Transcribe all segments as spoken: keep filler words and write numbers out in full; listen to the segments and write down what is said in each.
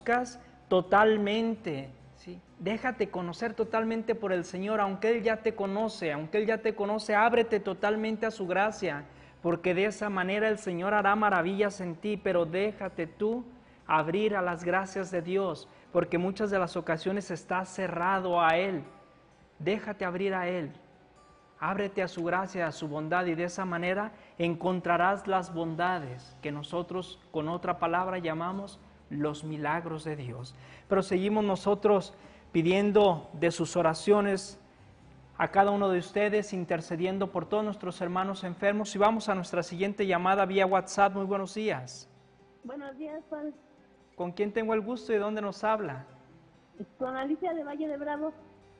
Totalmente, ¿sí? Déjate conocer totalmente por el Señor, aunque Él ya te conoce, aunque Él ya te conoce, ábrete totalmente a su gracia, porque de esa manera el Señor hará maravillas en ti, pero déjate tú abrir a las gracias de Dios, porque muchas de las ocasiones estás cerrado a Él. Déjate abrir a Él, ábrete a su gracia, a su bondad, y de esa manera encontrarás las bondades que nosotros con otra palabra llamamos los milagros de Dios. Pero seguimos nosotros pidiendo de sus oraciones a cada uno de ustedes, intercediendo por todos nuestros hermanos enfermos, y vamos a nuestra siguiente llamada vía WhatsApp. Muy buenos días. Buenos días, Padre. ¿Con quién tengo el gusto y de dónde nos habla? Con Alicia de Valle de Bravo.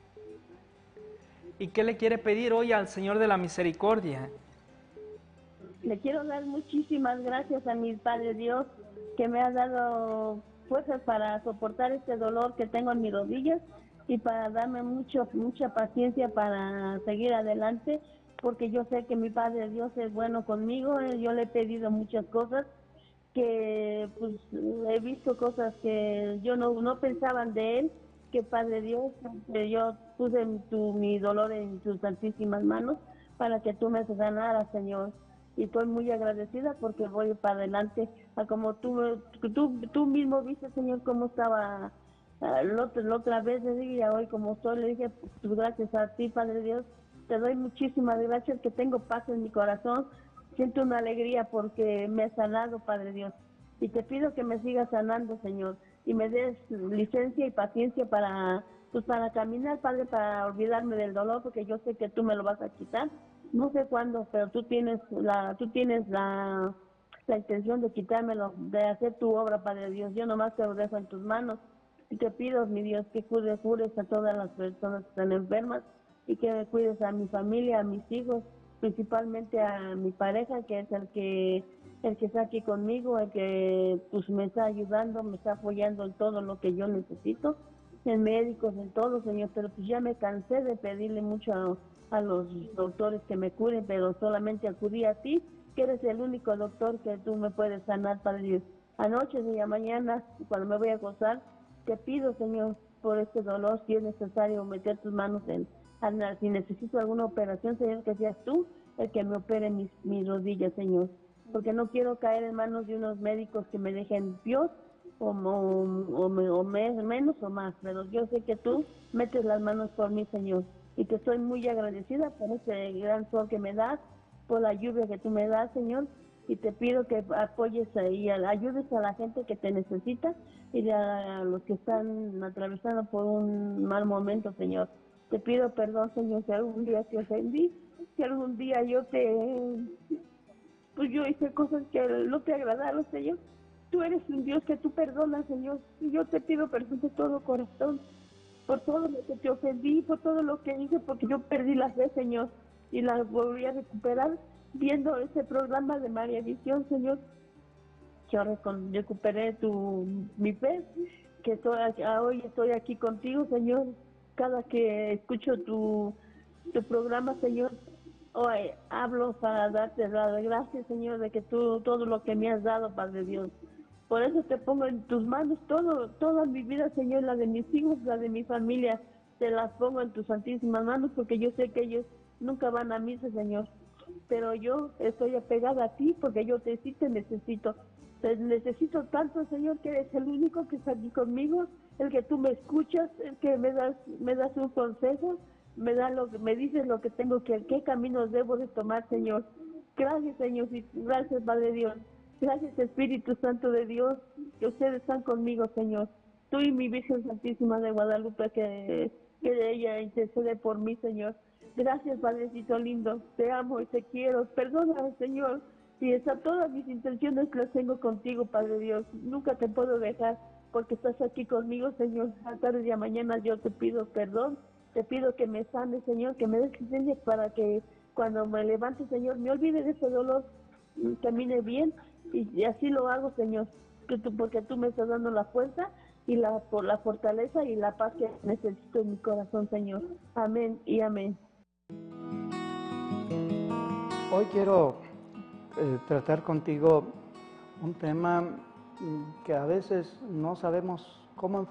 ¿Y qué le quiere pedir hoy al Señor de la Misericordia? Le quiero dar muchísimas gracias a mi Padre Dios, que me ha dado fuerzas para soportar este dolor que tengo en mis rodillas y para darme mucho, mucha paciencia para seguir adelante, porque yo sé que mi Padre Dios es bueno conmigo. Yo le he pedido muchas cosas, que pues he visto cosas que yo no, no pensaban de Él, que Padre Dios, que yo puse tu, mi dolor en tus santísimas manos para que tú me sanaras, Señor. Y estoy muy agradecida porque voy para adelante, a como tú, tú, tú mismo viste, Señor, cómo estaba uh, la, la otra vez, le dije, y hoy como estoy, le dije, pues gracias a ti, Padre Dios, te doy muchísimas gracias, que tengo paz en mi corazón, siento una alegría porque me has sanado, Padre Dios, y te pido que me sigas sanando, Señor, y me des licencia y paciencia para, pues para caminar, Padre, para olvidarme del dolor, porque yo sé que tú me lo vas a quitar. No sé cuándo, pero tú tienes la, tú tienes la, la intención de quitármelo, de hacer tu obra, Padre Dios. Yo nomás te lo dejo en tus manos y te pido, mi Dios, que cuides, cuides a todas las personas que están enfermas y que me cuides a mi familia, a mis hijos, principalmente a mi pareja, que es el que el que está aquí conmigo, el que pues me está ayudando, me está apoyando en todo lo que yo necesito, en médicos, en todo, Señor, pero pues ya me cansé de pedirle mucho a, a los doctores que me curen, pero solamente acudí a ti, que eres el único doctor que tú me puedes sanar, Padre Dios. Anoche y a mañana, cuando me voy a gozar, te pido, Señor, por este dolor, si es necesario meter tus manos en, en si necesito alguna operación, Señor, que seas tú el que me opere mis, mis rodillas, Señor, porque no quiero caer en manos de unos médicos que me dejen Dios, o, o, o, o me, menos o más, pero yo sé que tú metes las manos por mí, Señor, y te estoy muy agradecida por este gran sol que me das, por la lluvia que tú me das, Señor, y te pido que apoyes y ayudes a la gente que te necesita y a los que están atravesando por un mal momento, Señor. Te pido perdón, Señor, si algún día te ofendí, si algún día yo te... pues yo hice cosas que no te agradaron, Señor. Tú eres un Dios que tú perdonas, Señor, y yo te pido perdón de todo corazón por todo lo que te ofendí, por todo lo que hice, porque yo perdí la fe, Señor, y la volví a recuperar viendo ese programa de María Visión, Señor. Yo recuperé tu, mi fe, que estoy, hoy estoy aquí contigo, Señor. Cada que escucho tu, tu programa, Señor, hoy hablo para darte las gracias, Señor, de que tú, todo lo que me has dado, Padre Dios. Por eso te pongo en tus manos todo, toda mi vida, Señor, la de mis hijos, la de mi familia, te las pongo en tus santísimas manos, porque yo sé que ellos nunca van a misa, Señor. Pero yo estoy apegada a ti, porque yo te, sí te necesito. Te necesito tanto, Señor, que eres el único que está aquí conmigo, el que tú me escuchas, el que me das, me das un consejo, me da lo que me dices lo que tengo que, qué caminos debo de tomar, Señor. Gracias, Señor, y gracias, Padre Dios. Gracias, Espíritu Santo de Dios, que ustedes están conmigo, Señor. Tú y mi Virgen Santísima de Guadalupe, que, que ella intercede por mí, Señor. Gracias, Padrecito lindo. Te amo y te quiero. Perdóname, Señor, si está todas mis intenciones las tengo contigo, Padre Dios. Nunca te puedo dejar porque estás aquí conmigo, Señor. A tarde y a mañana yo te pido perdón. Te pido que me sanes, Señor, que me des licencia para que cuando me levante, Señor, me olvide de ese dolor, camine bien. Y así lo hago, Señor, que tú, porque tú me estás dando la fuerza y la, por la fortaleza y la paz que necesito en mi corazón, Señor. Amén y amén. Hoy quiero eh, tratar contigo un tema que a veces no sabemos cómo